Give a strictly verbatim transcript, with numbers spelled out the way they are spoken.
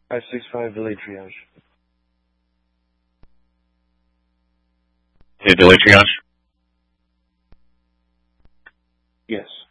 five six five, delay triage. Hey, delay triage? Yes.